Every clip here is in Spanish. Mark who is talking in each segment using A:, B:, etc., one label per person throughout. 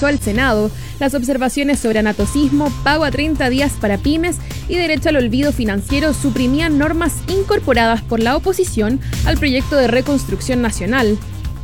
A: marchó al Senado. Las observaciones sobre anatocismo, pago a 30 días para pymes y derecho al olvido financiero suprimían normas incorporadas por la oposición al proyecto de reconstrucción nacional.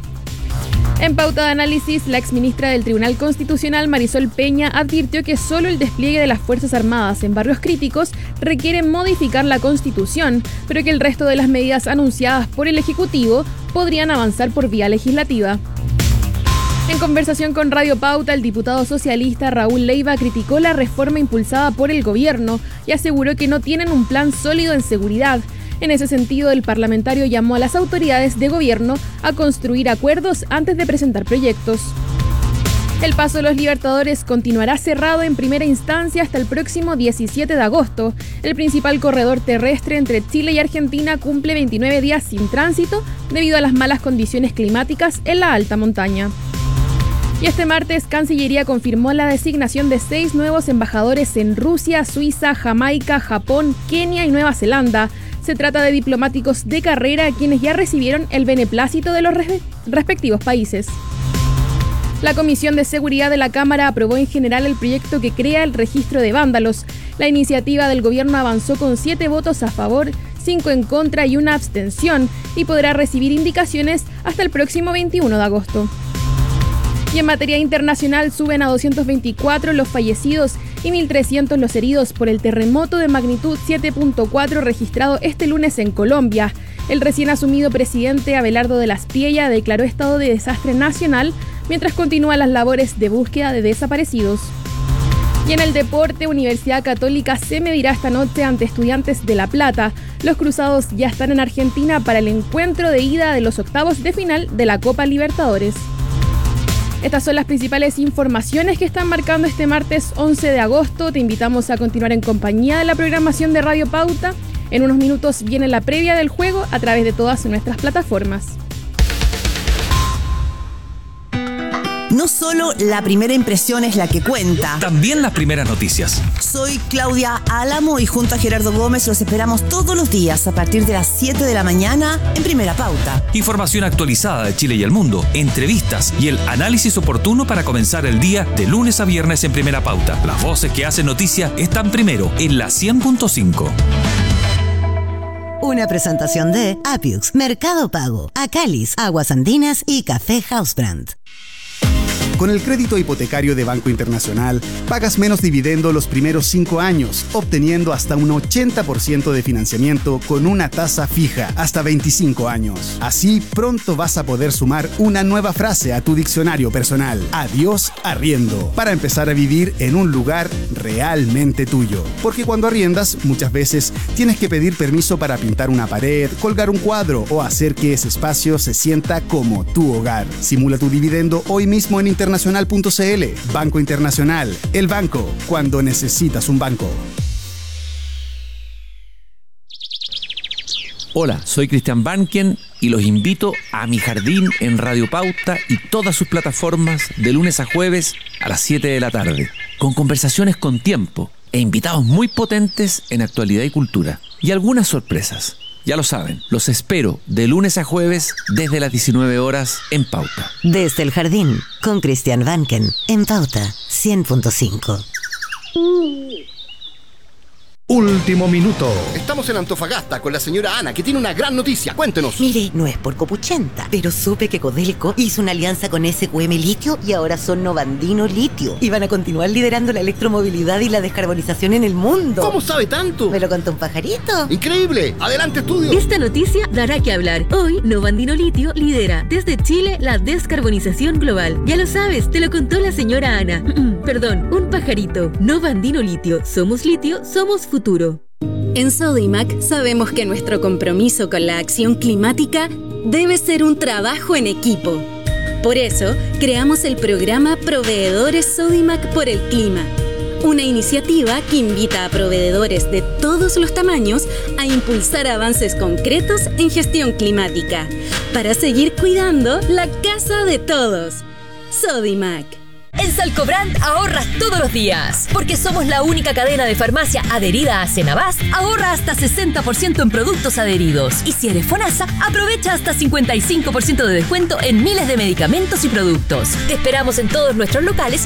A: En pauta de análisis, la exministra del Tribunal Constitucional, Marisol Peña, advirtió que solo el despliegue de las Fuerzas Armadas en barrios críticos requiere modificar la Constitución, pero que el resto de las medidas anunciadas por el Ejecutivo podrían avanzar por vía legislativa. En conversación con Radio Pauta, el diputado socialista Raúl Leiva criticó la reforma impulsada por el gobierno y aseguró que no tienen un plan sólido en seguridad. En ese sentido, el parlamentario llamó a las autoridades de gobierno a construir acuerdos antes de presentar proyectos. El paso de los Libertadores continuará cerrado en primera instancia hasta el próximo 17 de agosto. El principal corredor terrestre entre Chile y Argentina cumple 29 días sin tránsito debido a las malas condiciones climáticas en la alta montaña. Y este martes, Cancillería confirmó la designación de 6 nuevos embajadores en Rusia, Suiza, Jamaica, Japón, Kenia y Nueva Zelanda. Se trata de diplomáticos de carrera quienes ya recibieron el beneplácito de los respectivos países. La Comisión de Seguridad de la Cámara aprobó en general el proyecto que crea el registro de vándalos. La iniciativa del gobierno avanzó con 7 votos a favor, 5 en contra y 1 abstención y podrá recibir indicaciones hasta el próximo 21 de agosto. Y en materia internacional suben a 224 los fallecidos y 1.300 los heridos por el terremoto de magnitud 7.4 registrado este lunes en Colombia. El recién asumido presidente Abelardo de la Espriella declaró estado de desastre nacional mientras continúan las labores de búsqueda de desaparecidos. Y en el deporte, Universidad Católica se medirá esta noche ante Estudiantes de La Plata. Los cruzados ya están en Argentina para el encuentro de ida de los octavos de final de la Copa Libertadores. Estas son las principales informaciones que están marcando este martes 11 de agosto. Te invitamos a continuar en compañía de la programación de Radio Pauta. En unos minutos viene la previa del juego a través de todas nuestras plataformas.
B: No solo la primera impresión es la que cuenta.
C: También las primeras noticias.
B: Soy Claudia Álamo y junto a Gerardo Gómez los esperamos todos los días a partir de las 7 de la mañana en Primera Pauta.
C: Información actualizada de Chile y el mundo, entrevistas y el análisis oportuno para comenzar el día de lunes a viernes en Primera Pauta. Las voces que hacen noticia están primero en la 100.5.
B: Una presentación de Apiux, Mercado Pago, Acalis, Aguas Andinas y Café Housebrand.
D: Con el crédito hipotecario de Banco Internacional, pagas menos dividendo los primeros 5 años, obteniendo hasta un 80% de financiamiento con una tasa fija, hasta 25 años. Así, pronto vas a poder sumar una nueva frase a tu diccionario personal. Adiós arriendo, para empezar a vivir en un lugar realmente tuyo. Porque cuando arriendas, muchas veces tienes que pedir permiso para pintar una pared, colgar un cuadro o hacer que ese espacio se sienta como tu hogar. Simula tu dividendo hoy mismo en internacional.cl. Banco Internacional, el banco cuando necesitas un banco.
C: Hola, soy Cristian Banken y los invito a Mi Jardín en Radio Pauta y todas sus plataformas de lunes a jueves a las 7 de la tarde, con conversaciones con tiempo e invitados muy potentes en actualidad y cultura y algunas sorpresas. Ya lo saben, los espero de lunes a jueves desde las 19 horas en Pauta.
B: Desde el Jardín, con Cristian Banken, en Pauta 100.5.
E: Último minuto. Estamos en Antofagasta con la señora Ana, que tiene una gran noticia. Cuéntenos.
B: Mire, no es por copuchenta, pero supe que Codelco hizo una alianza con SQM Litio y ahora son Novandino Litio. Y van a continuar liderando la electromovilidad y la descarbonización en el mundo.
E: ¿Cómo sabe tanto?
B: ¿Me lo contó un pajarito?
E: ¡Increíble! ¡Adelante, estudio!
F: Esta noticia dará que hablar. Hoy, Novandino Litio lidera desde Chile la descarbonización global. Ya lo sabes, te lo contó la señora Ana. Perdón, un pajarito. Novandino Litio. Somos litio, somos futuro.
G: En Sodimac sabemos que nuestro compromiso con la acción climática debe ser un trabajo en equipo. Por eso, creamos el programa Proveedores Sodimac por el Clima, una iniciativa que invita a proveedores de todos los tamaños a impulsar avances concretos en gestión climática, para seguir cuidando la casa de todos. Sodimac.
H: En Salcobrand ahorras todos los días. Porque somos la única cadena de farmacia adherida a Senabast, ahorra hasta 60% en productos adheridos. Y si eres FONASA, aprovecha hasta 55% de descuento en miles de medicamentos y productos. Te esperamos en todos nuestros locales